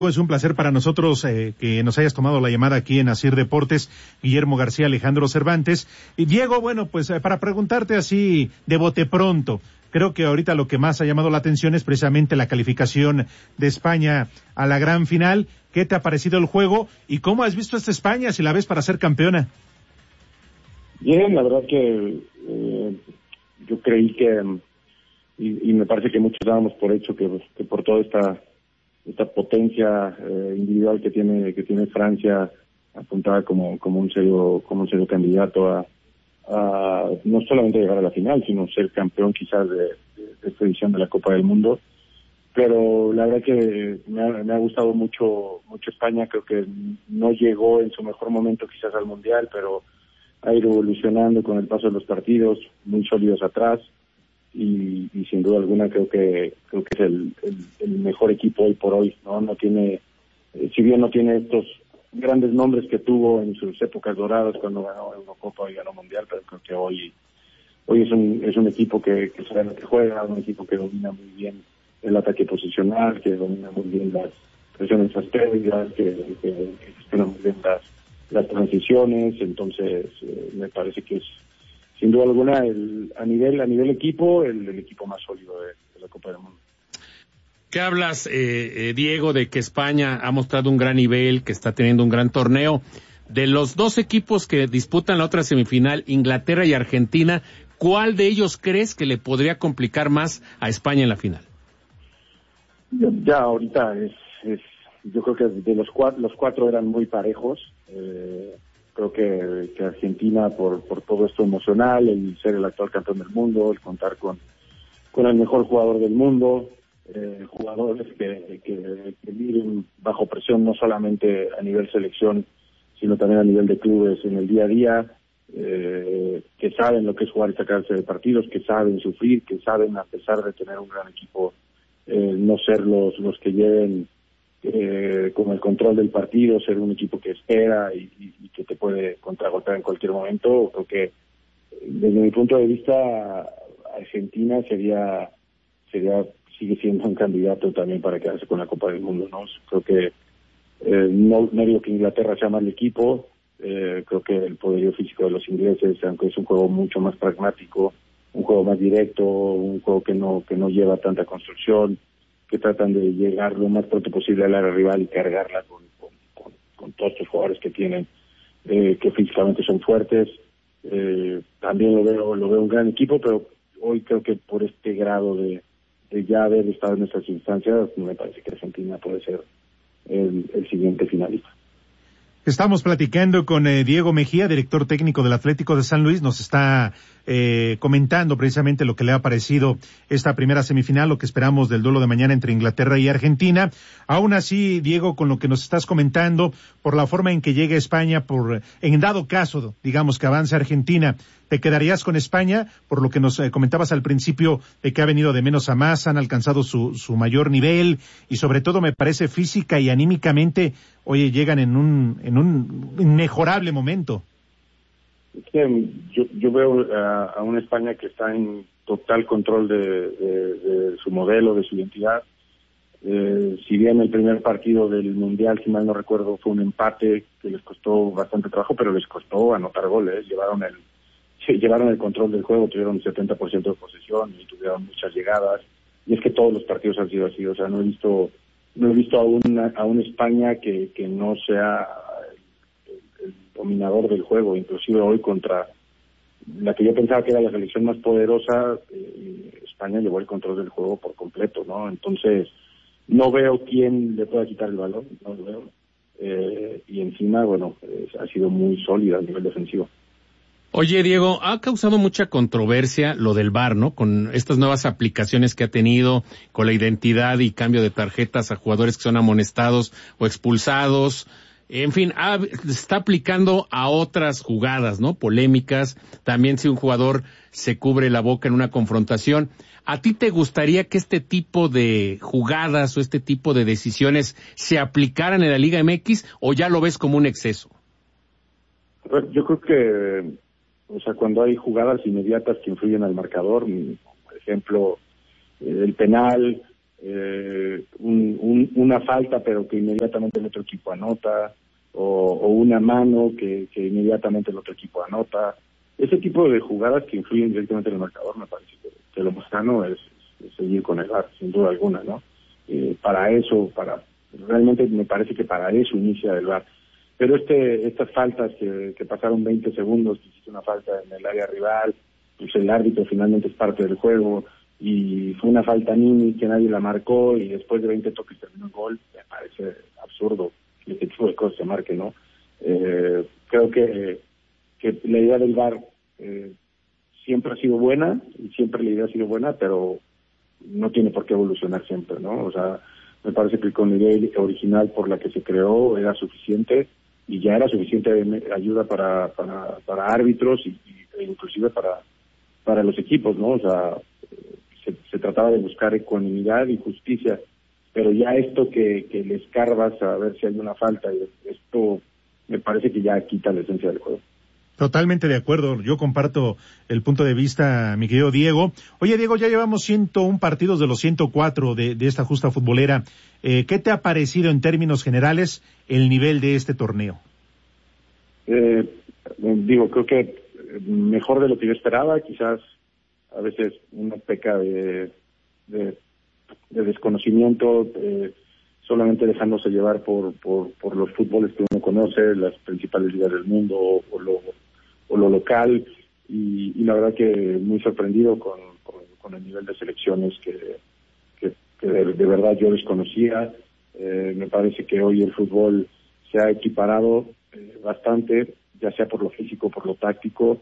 Es un placer para nosotros que nos hayas tomado la llamada aquí en Asir Deportes, Guillermo García, Alejandro Cervantes. Y Diego, bueno, pues para preguntarte así de bote pronto, creo que ahorita lo que más ha llamado la atención es precisamente la calificación de España a la gran final. ¿Qué te ha parecido el juego y cómo has visto a esta España, si la ves para ser campeona? Bien, la verdad que yo creí que, y me parece que muchos dábamos por hecho que por toda esta potencia individual que tiene Francia, apuntada como un serio candidato a no solamente llegar a la final, sino ser campeón quizás de esta edición de la Copa del Mundo. Pero la verdad que me ha gustado mucho España. Creo que no llegó en su mejor momento quizás al Mundial, pero ha ido evolucionando con el paso de los partidos, muy sólidos atrás. Y sin duda alguna creo que es el mejor equipo hoy por hoy, no tiene, si bien no tiene estos grandes nombres que tuvo en sus épocas doradas cuando ganó Eurocopa y ganó Mundial, pero creo que hoy es un equipo que sabe lo que juega, un equipo que domina muy bien el ataque posicional, que domina muy bien las presiones astéricas, que gestiona muy bien las transiciones. Entonces me parece que es sin duda alguna a nivel equipo, el equipo más sólido de la Copa del Mundo. ¿Qué hablas, Diego, de que España ha mostrado un gran nivel, que está teniendo un gran torneo? De los dos equipos que disputan la otra semifinal, Inglaterra y Argentina, ¿cuál de ellos crees que le podría complicar más a España en la final? Ya ahorita yo creo que de los cuatro eran muy parejos. Creo que Argentina, por todo esto emocional, el ser el actual campeón del mundo, el contar con el mejor jugador del mundo, jugadores que viven bajo presión no solamente a nivel selección, sino también a nivel de clubes en el día a día, que saben lo que es jugar y sacarse de partidos, que saben sufrir, que saben, a pesar de tener un gran equipo, no ser los que lleven con el control del partido, ser un equipo que espera y que te puede contragolpear en cualquier momento. Creo que desde mi punto de vista Argentina sigue siendo un candidato también para quedarse con la Copa del Mundo, ¿no? Creo que no digo que Inglaterra sea mal equipo, creo que el poderío físico de los ingleses, aunque es un juego mucho más pragmático, un juego más directo, un juego que no lleva tanta construcción, que tratan de llegar lo más pronto posible al área rival y cargarla con todos estos jugadores que tienen, que físicamente son fuertes. También lo veo un gran equipo, pero hoy creo que por este grado de ya haber estado en estas instancias, me parece que Argentina puede ser el siguiente finalista. Estamos platicando con Diego Mejía, director técnico del Atlético de San Luis. Nos está comentando precisamente lo que le ha parecido esta primera semifinal, lo que esperamos del duelo de mañana entre Inglaterra y Argentina. Aún así, Diego, con lo que nos estás comentando, por la forma en que llegue España, en dado caso, digamos, que avance Argentina, ¿te quedarías con España? Por lo que nos comentabas al principio de que ha venido de menos a más, han alcanzado su mayor nivel y sobre todo me parece física y anímicamente, llegan en un inmejorable momento. Yo veo a una España que está en total control de su modelo, de su identidad. Si bien el primer partido del Mundial, si mal no recuerdo, fue un empate que les costó bastante trabajo, pero les costó anotar goles. Llevaron el control del juego, tuvieron 70% de posesión y tuvieron muchas llegadas. Y es que todos los partidos han sido así. O sea, no he visto a una España que no sea el dominador del juego. Inclusive hoy contra la que yo pensaba que era la selección más poderosa, España llevó el control del juego por completo, ¿no? Entonces no veo quién le pueda quitar el balón, no lo veo. Y encima, ha sido muy sólida a nivel defensivo. Oye, Diego, ha causado mucha controversia lo del VAR, ¿no? Con estas nuevas aplicaciones que ha tenido, con la identidad y cambio de tarjetas a jugadores que son amonestados o expulsados. En fin, se está aplicando a otras jugadas, ¿no? Polémicas. También si un jugador se cubre la boca en una confrontación. ¿A ti te gustaría que este tipo de jugadas o este tipo de decisiones se aplicaran en la Liga MX o ya lo ves como un exceso? Yo creo que cuando hay jugadas inmediatas que influyen al marcador, por ejemplo, el penal, una falta pero que inmediatamente el otro equipo anota, o una mano que inmediatamente el otro equipo anota. Ese tipo de jugadas que influyen directamente en el marcador, me parece que lo más sano es seguir con el VAR, sin duda alguna, ¿no? Realmente me parece que para eso inicia el VAR. Pero estas faltas que pasaron 20 segundos, que hiciste una falta en el área rival, pues el árbitro finalmente es parte del juego, y fue una falta mini que nadie la marcó, y después de 20 toques terminó el gol, me parece absurdo que este tipo de cosas se marquen, ¿no? Creo que la idea del VAR siempre ha sido buena, y siempre la idea ha sido buena, pero no tiene por qué evolucionar siempre, ¿no? O sea, me parece que con la idea original por la que se creó era suficiente, y ya era suficiente ayuda para árbitros e inclusive para los equipos, ¿no? O sea, se trataba de buscar ecuanimidad y justicia, pero ya esto que le escarbas a ver si hay una falta, esto me parece que ya quita la esencia del juego. Totalmente de acuerdo, yo comparto el punto de vista, mi querido Diego. Oye, Diego, ya llevamos 101 partidos de los 104 de esta justa futbolera. ¿Qué te ha parecido en términos generales el nivel de este torneo? Creo que mejor de lo que yo esperaba, quizás a veces una peca de desconocimiento, solamente dejándose llevar por los fútboles que uno conoce, las principales ligas del mundo o lo local, y la verdad que muy sorprendido con el nivel de selecciones que de verdad yo desconocía. Me parece que hoy el fútbol se ha equiparado bastante, ya sea por lo físico, por lo táctico.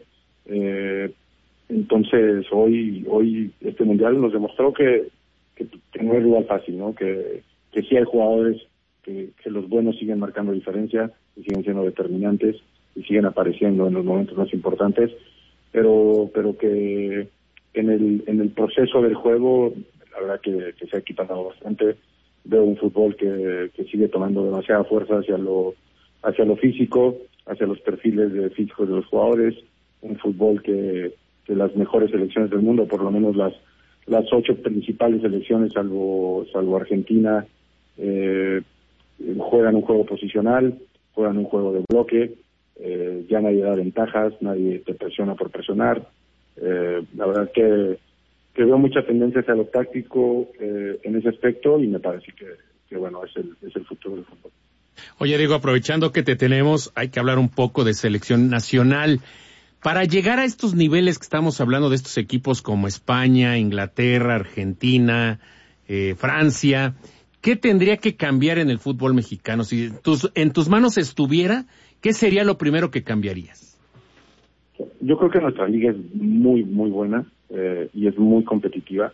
Entonces hoy este mundial nos demostró que no es rival fácil, ¿no? Que sí hay jugadores que los buenos siguen marcando diferencia y siguen siendo determinantes y siguen apareciendo en los momentos más importantes, pero que en el proceso del juego, la verdad que se ha equiparado bastante. Veo un fútbol que sigue tomando demasiada fuerza hacia lo físico, hacia los perfiles físicos de los jugadores, un fútbol que las mejores selecciones del mundo, por lo menos las 8 principales selecciones, salvo Argentina, juegan un juego posicional, juegan un juego de bloque, ya nadie da ventajas, nadie te presiona por presionar. La verdad que veo mucha tendencia hacia lo táctico en ese aspecto, y me parece que bueno, es el futuro del fútbol. Oye, Diego, aprovechando que te tenemos, hay que hablar un poco de selección nacional. Para llegar a estos niveles que estamos hablando de estos equipos como España, Inglaterra, Argentina, Francia, ¿qué tendría que cambiar en el fútbol mexicano? Si en tus manos estuviera, ¿qué sería lo primero que cambiarías? Yo creo que nuestra liga es muy, muy buena y es muy competitiva.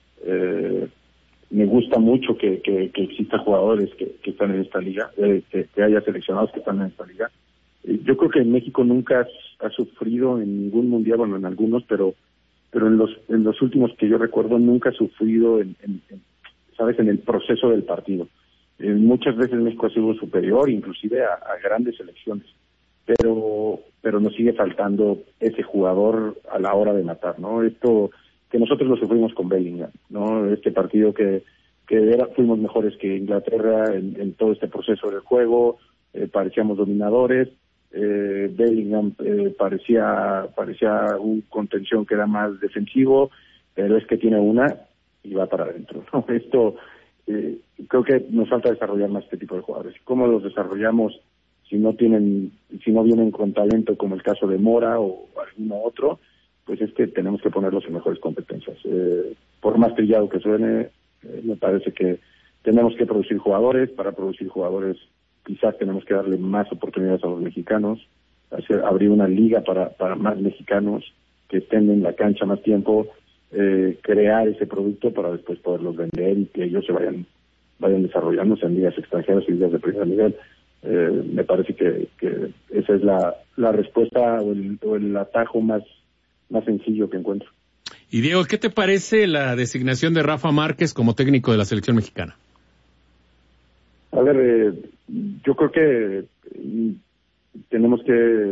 Me gusta mucho que exista jugadores que están en esta liga, que haya seleccionados que están en esta liga. Yo creo que México nunca ha sufrido en ningún mundial, bueno, en algunos, pero en los últimos que yo recuerdo nunca ha sufrido ¿sabes?, en el proceso del partido. Muchas veces México ha sido superior, inclusive a grandes selecciones, pero nos sigue faltando ese jugador a la hora de matar, ¿no? Esto que nosotros lo sufrimos con Bellingham, ¿no? Este partido que fuimos mejores que Inglaterra en todo este proceso del juego, parecíamos dominadores. Bellingham parecía un contención que era más defensivo, pero es que tiene una y va para adentro, ¿no? Esto creo que nos falta desarrollar más este tipo de jugadores. ¿Cómo los desarrollamos si no vienen con talento, como el caso de Mora o alguno otro? Pues es que tenemos que ponerlos en mejores competencias. Por más trillado que suene, me parece que tenemos que producir jugadores. Para producir jugadores quizás tenemos que darle más oportunidades a los mexicanos, abrir una liga para más mexicanos que estén en la cancha más tiempo, crear ese producto para después poderlos vender y que ellos se vayan desarrollándose en ligas extranjeras y ligas de primer nivel. Me parece que esa es la respuesta o el atajo más sencillo que encuentro. Y Diego, ¿qué te parece la designación de Rafa Márquez como técnico de la selección mexicana? A ver, yo creo que tenemos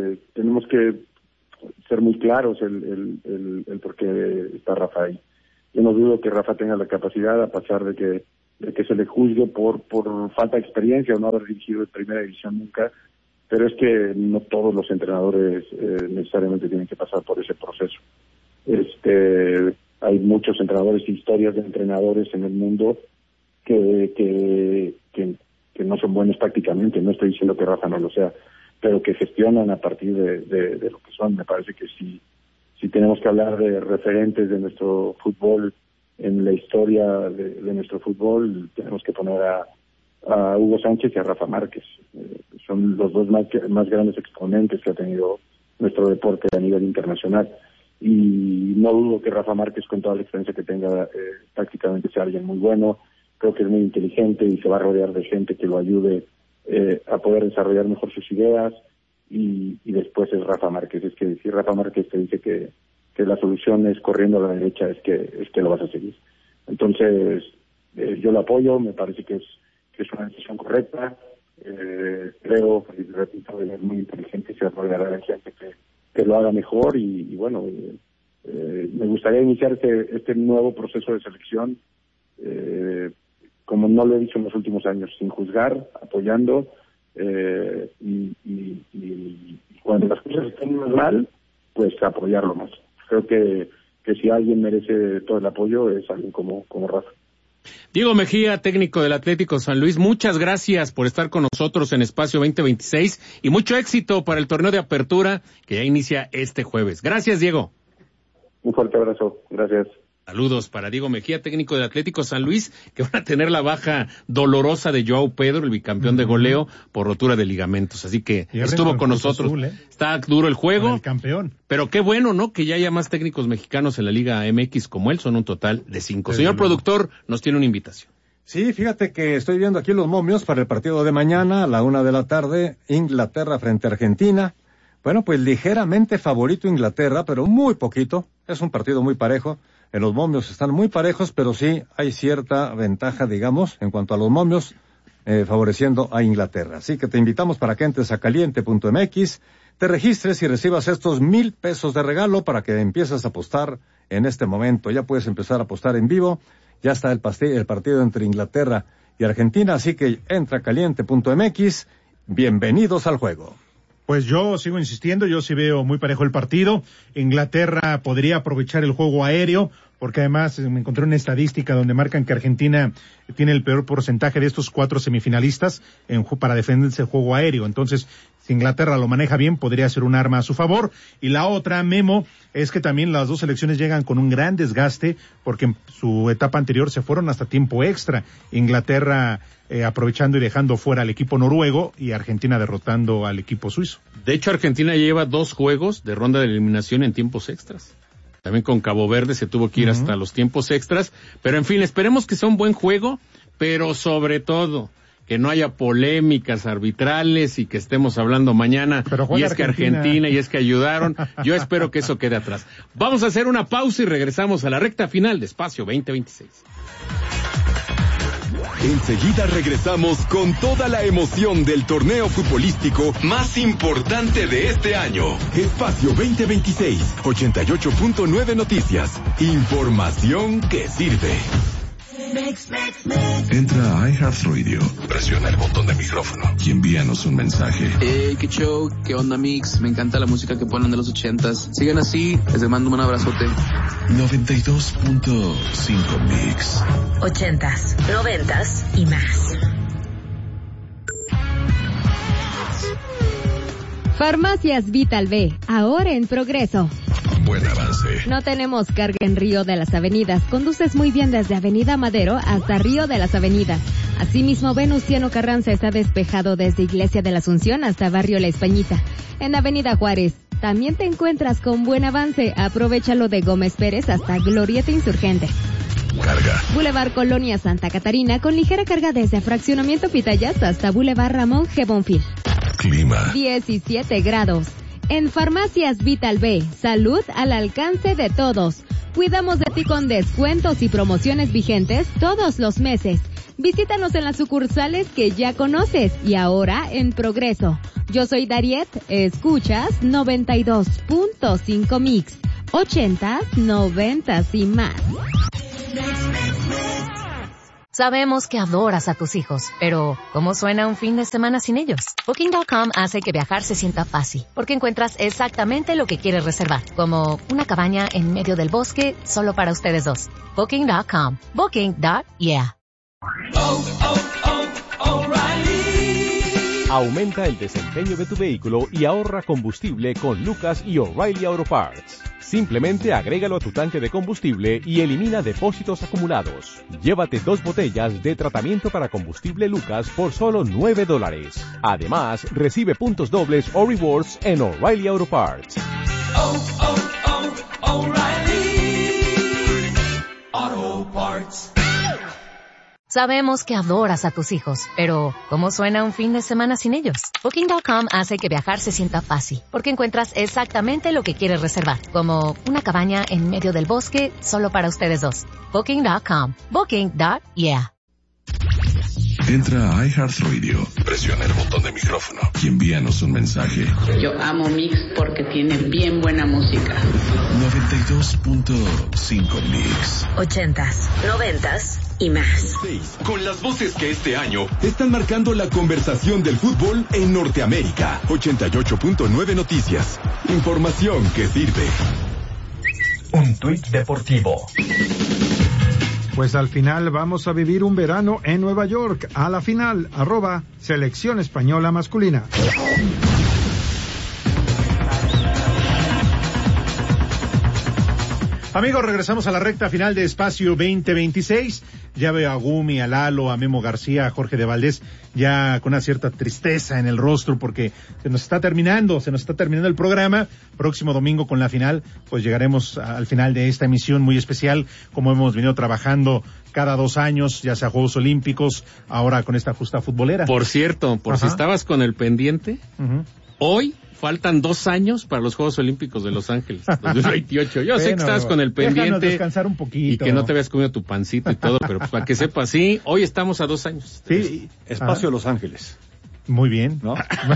que ser muy claros el por qué está Rafa ahí. yo no dudo que Rafa tenga la capacidad, a pesar de que se le juzgue por falta de experiencia o no haber dirigido en primera división nunca, pero es que no todos los entrenadores necesariamente tienen que pasar por ese proceso. Hay muchos entrenadores y historias de entrenadores en el mundo que no son buenos prácticamente. No estoy diciendo que Rafa no lo sea, pero que gestionan a partir de lo que son. Me parece que si tenemos que hablar de referentes de nuestro fútbol en la historia de nuestro fútbol, tenemos que poner a Hugo Sánchez y a Rafa Márquez. Son los dos más grandes exponentes que ha tenido nuestro deporte a nivel internacional. Y no dudo que Rafa Márquez, con toda la experiencia que tenga, prácticamente sea alguien muy bueno. Creo que es muy inteligente y se va a rodear de gente que lo ayude a poder desarrollar mejor sus ideas. Y después es Rafa Márquez. Es que si Rafa Márquez te dice que la solución es corriendo a la derecha, es que lo vas a seguir. Entonces, yo lo apoyo, me parece que es una decisión correcta. Creo, y repito, él es muy inteligente y se rodeará de gente que lo haga mejor. Y bueno, me gustaría iniciar este nuevo proceso de selección, como no lo he dicho en los últimos años, sin juzgar, apoyando, y cuando las cosas estén mal, pues apoyarlo más. Creo que si alguien merece todo el apoyo es alguien como Rafa. Diego Mejía, técnico del Atlético San Luis, muchas gracias por estar con nosotros en Espacio 2026 y mucho éxito para el torneo de apertura que ya inicia este jueves. Gracias, Diego. Un fuerte abrazo. Gracias. Saludos para Diego Mejía, técnico del Atlético San Luis, que van a tener la baja dolorosa de Joao Pedro, el bicampeón de goleo, por rotura de ligamentos. Así que estuvo con nosotros. Azul, Está duro el juego. El campeón. Pero qué bueno, ¿no? Que ya haya más técnicos mexicanos en la Liga MX como él. Son un total de 5. Señor productor, nos tiene una invitación. Sí, fíjate que estoy viendo aquí los momios para el partido de mañana a la 1:00 p.m. Inglaterra frente a Argentina. Bueno, pues ligeramente favorito Inglaterra, pero muy poquito. Es un partido muy parejo. En los momios están muy parejos, pero sí hay cierta ventaja, digamos, en cuanto a los momios, favoreciendo a Inglaterra. Así que te invitamos para que entres a caliente.mx, te registres y recibas estos 1,000 pesos de regalo para que empieces a apostar en este momento. Ya puedes empezar a apostar en vivo. Ya está el partido entre Inglaterra y Argentina, así que entra a caliente.mx. Bienvenidos al juego. Pues yo sigo insistiendo, yo sí veo muy parejo el partido. Inglaterra podría aprovechar el juego aéreo, porque además me encontré una estadística donde marcan que Argentina tiene el peor porcentaje de estos 4 semifinalistas para defenderse el juego aéreo. Entonces, si Inglaterra lo maneja bien, podría ser un arma a su favor. Y la otra, Memo, es que también las dos selecciones llegan con un gran desgaste, porque en su etapa anterior se fueron hasta tiempo extra. Inglaterra aprovechando y dejando fuera al equipo noruego, y Argentina derrotando al equipo suizo. De hecho, Argentina lleva 2 juegos de ronda de eliminación en tiempos extras. También con Cabo Verde se tuvo que ir hasta los tiempos extras. Pero en fin, esperemos que sea un buen juego, pero sobre todo que no haya polémicas arbitrales y que estemos hablando mañana, y es que Argentina, y es que ayudaron. Yo espero que eso quede atrás. Vamos a hacer una pausa y regresamos a la recta final de Espacio 2026. Enseguida regresamos con toda la emoción del torneo futbolístico más importante de este año. Espacio 2026, 88.9 Noticias. Información que sirve. Entra a iHeartRadio, presiona el botón de micrófono y envíanos un mensaje. Qué show, qué onda Mix, me encanta la música que ponen de los 80s. Sigan así, les mando un abrazote. 92.5 Mix. 80s, 90s y más. Farmacias Vital B, ahora en Progreso. Buen avance. No tenemos carga en Río de las Avenidas. Conduces muy bien desde Avenida Madero hasta Río de las Avenidas. Asimismo, Venustiano Carranza está despejado desde Iglesia de la Asunción hasta Barrio La Españita. En Avenida Juárez también te encuentras con buen avance. Aprovéchalo de Gómez Pérez hasta Glorieta Insurgente. Carga. Boulevard Colonia Santa Catarina con ligera carga desde Fraccionamiento Pitayas hasta Boulevard Ramón G. Bonfil. Clima. 17 grados. En Farmacias Vital B, salud al alcance de todos. Cuidamos de ti con descuentos y promociones vigentes todos los meses. Visítanos en las sucursales que ya conoces y ahora en Progreso. Yo soy Dariet, escuchas 92.5 Mix, 80s, 90s y más. Sabemos que adoras a tus hijos, pero ¿cómo suena un fin de semana sin ellos? Booking.com hace que viajar se sienta fácil, porque encuentras exactamente lo que quieres reservar, como una cabaña en medio del bosque solo para ustedes dos. Booking.com. Booking.yeah. Aumenta el desempeño de tu vehículo y ahorra combustible con Lucas y O'Reilly Auto Parts. Simplemente agrégalo a tu tanque de combustible y elimina depósitos acumulados. Llévate 2 botellas de tratamiento para combustible Lucas por solo $9. Además, recibe puntos dobles o rewards en O'Reilly Auto Parts. O'Reilly Auto Parts. Sabemos que adoras a tus hijos, pero ¿cómo suena un fin de semana sin ellos? Booking.com hace que viajar se sienta fácil, porque encuentras exactamente lo que quieres reservar, como una cabaña en medio del bosque solo para ustedes dos. Booking.com. Booking.yeah. Entra a iHeartRadio, presiona el botón de micrófono y envíanos un mensaje. Yo amo Mix porque tiene bien buena música. 92.5 Mix. 80s, 90s y más. Con las voces que este año están marcando la conversación del fútbol en Norteamérica. 88.9 Noticias. Información que sirve. Un tuit deportivo. Pues al final vamos a vivir un verano en Nueva York. A la final, @Selección Española Masculina. Amigos, regresamos a la recta final de Espacio 2026. Ya veo a Gumi, a Lalo, a Memo García, a Jorge de Valdés, ya con una cierta tristeza en el rostro porque se nos está terminando el programa. Próximo domingo con la final, pues llegaremos al final de esta emisión muy especial, como hemos venido trabajando cada 2 años, ya sea Juegos Olímpicos, ahora con esta justa futbolera. Por cierto, si estabas con el pendiente, hoy faltan 2 años para los Juegos Olímpicos de Los Ángeles 2028. Yo sé que estabas con el pendiente descansar un poquito y que no te habías comido tu pancito y todo, pero pues para que sepas, sí, hoy estamos a 2 años. Sí, Espacio Los Ángeles. Muy bien, ¿no?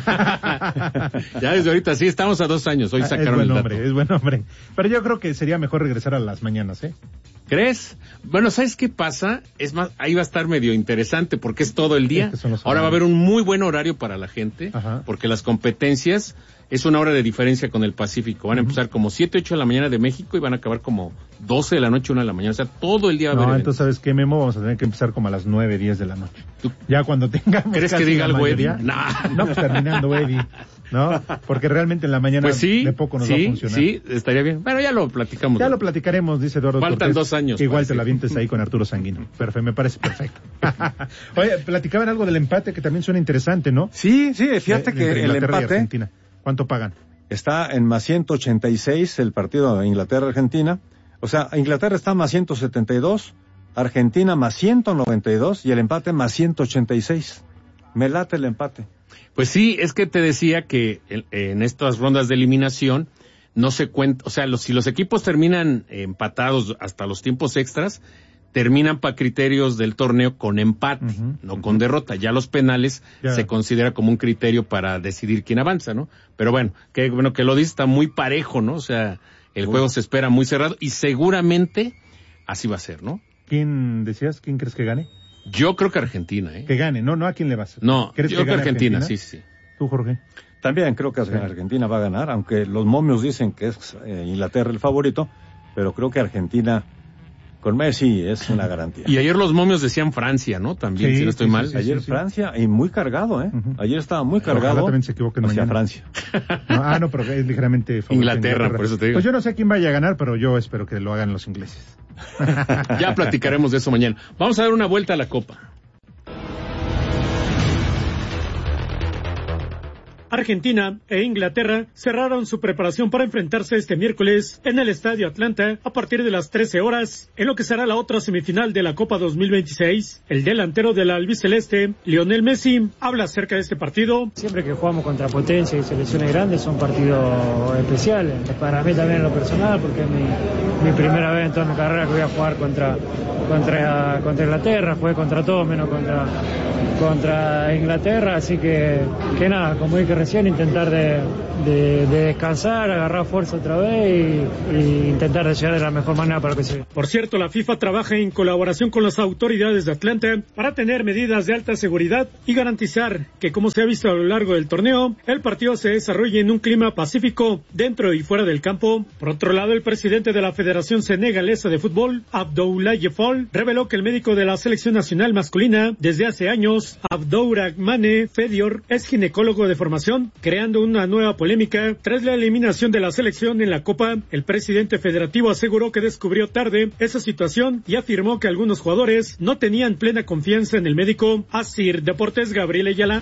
Ya desde ahorita sí estamos a 2 años. Hoy sacaron el dato. Es buen hombre. Pero yo creo que sería mejor regresar a las mañanas, ¿eh? ¿Crees? Bueno, ¿sabes qué pasa? Es más, ahí va a estar medio interesante porque es todo el día. Ahora va a haber un muy buen horario para la gente, porque las competencias es 1 hora de diferencia con el Pacífico. Van a empezar como 7, 8 de la mañana de México y van a acabar como 12 de la noche, 1 de la mañana. O sea, todo el día va a haber. No, entonces, ¿sabes qué, Memo? Vamos a tener que empezar como a las 9, 10 de la noche. Ya cuando tengamos. ¿Crees que diga algo Eddie? No, pues terminando Eddie, ¿no? Porque realmente en la mañana pues sí, de poco nos va a funcionar. Sí, estaría bien. Bueno, ya lo platicamos. Ya lo platicaremos, dice Eduardo Faltan Cortés. 2 años. Igual te la avientes ahí con Arturo Sanguino. Perfecto, me parece perfecto. Oye, platicaban algo del empate que también suena interesante, ¿no? Sí, fíjate que el empate. ¿Cuánto pagan? Está en más 186 el partido de Inglaterra-Argentina. O sea, Inglaterra está más 172, Argentina más 192 y el empate más 186. Me late el empate. Pues sí, es que te decía que en estas rondas de eliminación no se cuenta, o sea, si los equipos terminan empatados hasta los tiempos extras, terminan para criterios del torneo con empate, no con derrota. Ya los penales se considera como un criterio para decidir quién avanza, ¿no? Pero bueno que lo dice, está muy parejo, ¿no? O sea, el juego se espera muy cerrado y seguramente así va a ser, ¿no? ¿Quién decías? ¿Quién crees que gane? Yo creo que Argentina, ¿eh? Que gane, no, ¿a quién le vas? No, yo creo que Argentina, sí. ¿Tú, Jorge? También creo que Argentina va a ganar, aunque los momios dicen que es Inglaterra el favorito, pero creo que Argentina con Messi es una garantía. Y ayer los momios decían Francia, ¿no? También, si no estoy mal. Ayer Francia, y muy cargado, ¿eh? Ayer estaba muy cargado. Ojalá también se equivoquen hacia mañana. Francia. No, pero es ligeramente favorito. Inglaterra, por eso te digo. Pues yo no sé quién vaya a ganar, pero yo espero que lo hagan los ingleses. Ya platicaremos de eso mañana. Vamos a dar una vuelta a la Copa. Argentina e Inglaterra cerraron su preparación para enfrentarse este miércoles en el Estadio Atlanta a partir de las 13 horas, en lo que será la otra semifinal de la Copa 2026. El delantero del albiceleste, Lionel Messi, habla acerca de este partido. Siempre que jugamos contra potencia y selecciones grandes son partidos especiales. Para mí también en lo personal, porque es mi primera vez en toda mi carrera que voy a jugar contra Inglaterra. Jugué contra todos menos contra Inglaterra, así que nada, como dije dije recién, intentar de descansar, agarrar fuerza otra vez y intentar de llegar de la mejor manera para que se... Por cierto, la FIFA trabaja en colaboración con las autoridades de Atlanta para tener medidas de alta seguridad y garantizar que, como se ha visto a lo largo del torneo, el partido se desarrolle en un clima pacífico dentro y fuera del campo. Por otro lado, el presidente de la Federación Senegalesa de Fútbol, Abdoulaye Fall, reveló que el médico de la selección nacional masculina desde hace años, Abdourahmane Fedior, es ginecólogo de formación, creando una nueva polémica tras la eliminación de la selección en la Copa. El presidente federativo aseguró que descubrió tarde esa situación y afirmó que algunos jugadores no tenían plena confianza en el médico. Asir Deportes, Gabriel Ayala.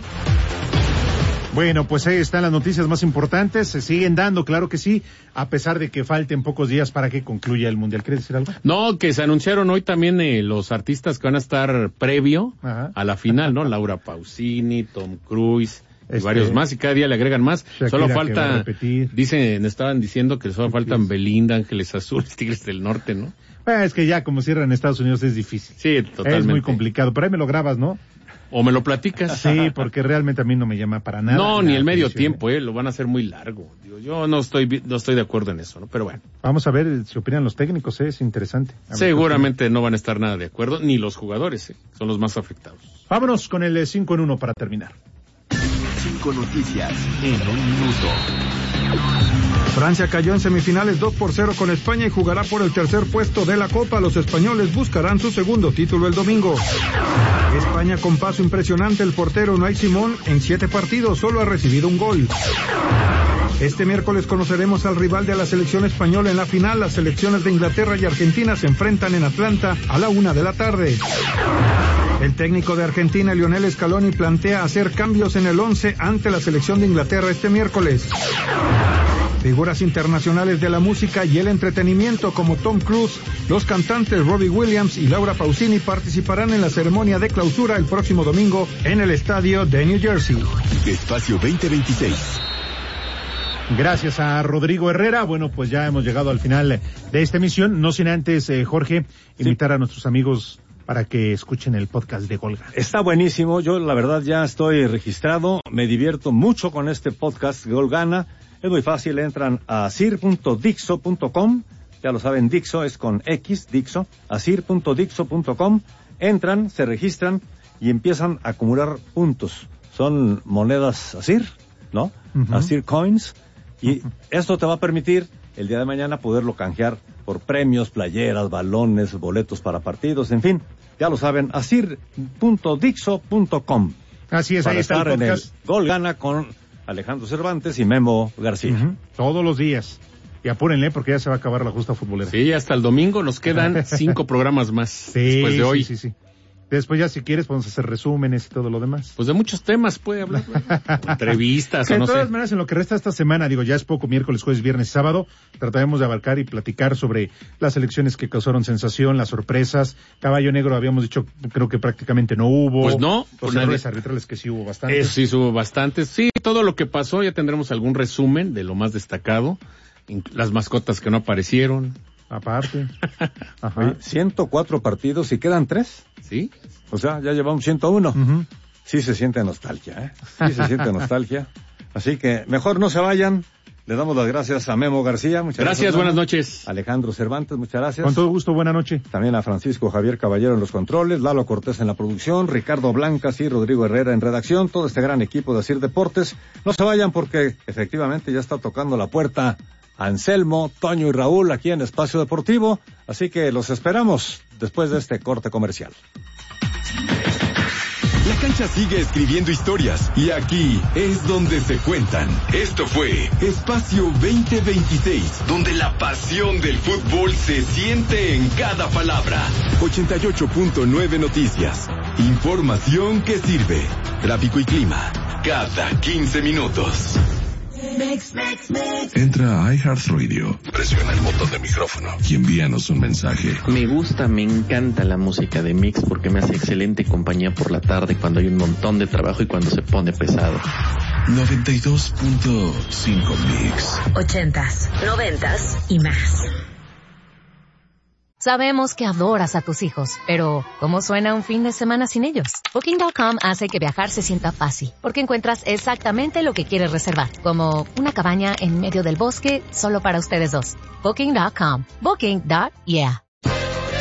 Bueno, pues ahí están las noticias más importantes, se siguen dando, claro que sí, a pesar de que falten pocos días para que concluya el Mundial. ¿Quieres decir algo? No, que se anunciaron hoy también los artistas que van a estar previo a la final, ¿no? Laura Pausini, Tom Cruise, y varios más, y cada día le agregan más. Shakira, solo falta, estaban diciendo que solo faltan Belinda, Ángeles Azules, Tigres del Norte, ¿no? Es que ya como cierran en Estados Unidos es difícil. Sí, totalmente. Es muy complicado, pero ahí me lo grabas, ¿no? O me lo platicas. Sí, porque realmente a mí no me llama para nada. No, ni el medio tiempo, lo van a hacer muy largo. Yo no estoy de acuerdo en eso, ¿no? Pero bueno. Vamos a ver si opinan los técnicos, es interesante. Seguramente no van a estar nada de acuerdo, ni los jugadores, son los más afectados. Vámonos con el 5 en 1 para terminar. 5 noticias en un minuto. Francia cayó en semifinales 2-0 con España y jugará por el tercer puesto de la Copa. Los españoles buscarán su segundo título el domingo. España con paso impresionante, el portero Unai Simón en 7 partidos solo ha recibido un gol. Este miércoles conoceremos al rival de la selección española en la final. Las selecciones de Inglaterra y Argentina se enfrentan en Atlanta a la 1 de la tarde. El técnico de Argentina, Lionel Scaloni, plantea hacer cambios en el 11 ante la selección de Inglaterra este miércoles. Figuras internacionales de la música y el entretenimiento como Tom Cruise, los cantantes Robbie Williams y Laura Pausini participarán en la ceremonia de clausura el próximo domingo en el estadio de New Jersey. Espacio 2026. Gracias a Rodrigo Herrera. Bueno, pues ya hemos llegado al final de esta emisión. No sin antes, Jorge, invitar a nuestros amigos para que escuchen el podcast de Gol Gana. Está buenísimo. Yo, la verdad, ya estoy registrado. Me divierto mucho con este podcast Gol Gana. Es muy fácil, entran a asir.dixo.com, ya lo saben, Dixo es con X, Dixo, asir.dixo.com, entran, se registran y empiezan a acumular puntos. Son monedas Asir, ¿no? Asir Coins, y esto te va a permitir el día de mañana poderlo canjear por premios, playeras, balones, boletos para partidos, en fin, ya lo saben, asir.dixo.com. Así es, ahí está el podcast. En el Gol Gana con Alejandro Cervantes y Memo García. Todos los días. Y apúrenle porque ya se va a acabar la justa futbolera. Sí, hasta el domingo nos quedan 5 programas más después de hoy. Sí. Después ya si quieres podemos hacer resúmenes y todo lo demás. Pues de muchos temas puede hablar. Entrevistas o no sé. De todas maneras, en lo que resta esta semana, ya es poco, miércoles, jueves, viernes y sábado, trataremos de abarcar y platicar sobre las elecciones que causaron sensación, las sorpresas. Caballo Negro habíamos dicho, creo que prácticamente no hubo. Pues no. Los errores arbitrales que sí hubo bastantes. Sí, hubo bastantes. Sí, todo lo que pasó, ya tendremos algún resumen de lo más destacado. Las mascotas que no aparecieron. Aparte. Ajá. Oye, 104 partidos y quedan 3. Sí. O sea, ya llevamos 101. Sí se siente nostalgia, Sí se siente nostalgia. Así que mejor no se vayan. Le damos las gracias a Memo García. Muchas gracias. Buenas noches. Alejandro Cervantes, muchas gracias. Con todo gusto, buena noche. También a Francisco Javier Caballero en los controles, Lalo Cortés en la producción, Ricardo Blancas y Rodrigo Herrera en redacción, todo este gran equipo de Asir Deportes. No se vayan porque efectivamente ya está tocando la puerta Anselmo, Toño y Raúl aquí en Espacio Deportivo, así que los esperamos después de este corte comercial. La cancha sigue escribiendo historias y aquí es donde se cuentan. Esto fue Espacio 2026, donde la pasión del fútbol se siente en cada palabra. 88.9 Noticias. Información que sirve. Tráfico y clima. Cada 15 minutos. Entra a iHeartRadio, presiona el botón de micrófono y envíanos un mensaje. Me encanta la música de Mix porque me hace excelente compañía por la tarde cuando hay un montón de trabajo y cuando se pone pesado. 92.5 Mix. 80s, 90s y más. Sabemos que adoras a tus hijos, pero ¿cómo suena un fin de semana sin ellos? Booking.com hace que viajar se sienta fácil, porque encuentras exactamente lo que quieres reservar, como una cabaña en medio del bosque solo para ustedes dos. Booking.com. Booking.yeah.